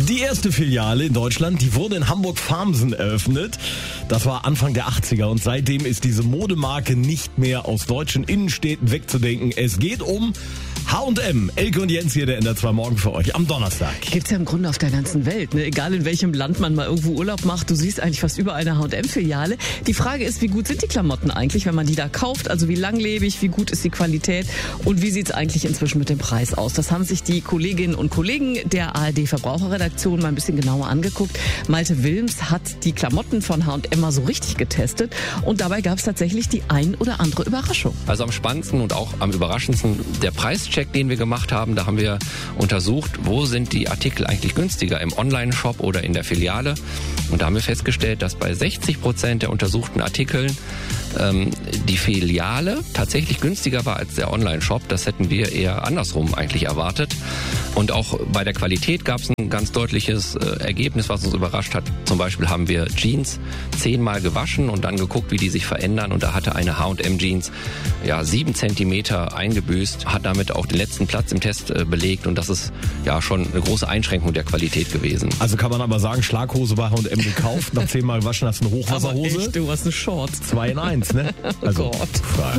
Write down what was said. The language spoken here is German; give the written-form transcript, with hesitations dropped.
Die erste Filiale in Deutschland, die wurde in Hamburg-Farmsen eröffnet. Das war Anfang der 80er und seitdem ist diese Modemarke nicht mehr aus deutschen Innenstädten wegzudenken. Es geht um H&M. Elke und Jens hier, der NDR2 Morgen für euch am Donnerstag. Gibt's ja im Grunde auf der ganzen Welt, ne? Egal in welchem Land man mal irgendwo Urlaub macht, du siehst eigentlich fast überall eine H&M-Filiale. Die Frage ist, wie gut sind die Klamotten eigentlich, wenn man die da kauft? Also wie langlebig, wie gut ist die Qualität und wie sieht's eigentlich inzwischen mit dem Preis aus? Das haben sich die Kolleginnen und Kollegen der ARD-Verbraucherredaktion mal ein bisschen genauer angeguckt. Malte Wilms hat die Klamotten von H&M mal so richtig getestet und dabei gab's tatsächlich die ein oder andere Überraschung. Also am spannendsten und auch am überraschendsten der Preischeck, den wir gemacht haben. Da haben wir untersucht, wo sind die Artikel eigentlich günstiger, im Online-Shop oder in der Filiale. Und da haben wir festgestellt, dass bei 60% der untersuchten Artikeln die Filiale tatsächlich günstiger war als der Online-Shop. Das hätten wir eher andersrum eigentlich erwartet. Und auch bei der Qualität gab es ein ganz deutliches Ergebnis, was uns überrascht hat. Zum Beispiel haben wir Jeans 10-mal gewaschen und dann geguckt, wie die sich verändern. Und da hatte eine H&M Jeans 7 Zentimeter eingebüßt, hat damit auch den letzten Platz im Test belegt. Und das ist ja schon eine große Einschränkung der Qualität gewesen. Also kann man aber sagen, Schlaghose bei H&M gekauft, nach 10-mal gewaschen hast du eine Hochwasserhose. Aber echt, du hast eine Shorts. 2 in 1, ne? Also, Oh Gott.